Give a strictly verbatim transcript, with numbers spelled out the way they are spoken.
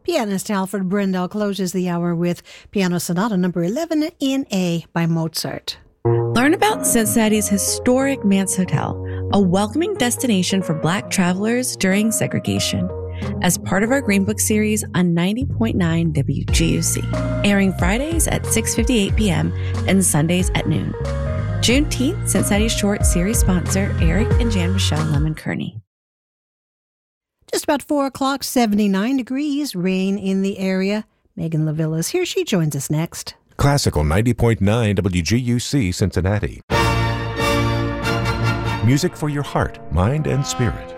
Pianist Alfred Brendel closes the hour with Piano Sonata number eleven in A by Mozart. Learn about Cincinnati's historic Manse Hotel, a welcoming destination for Black travelers during segregation, as part of our Green Book series on ninety point nine W G U C, airing Fridays at six fifty-eight p.m. and Sundays at noon. Juneteenth, Cincinnati Short series sponsor Eric and Jan Michelle Lemon Kearney. Just about four o'clock, seventy-nine degrees, rain in the area. Megan LaVilla is here. She joins us next. Classical ninety point nine W G U C Cincinnati. Music for your heart, mind, and spirit.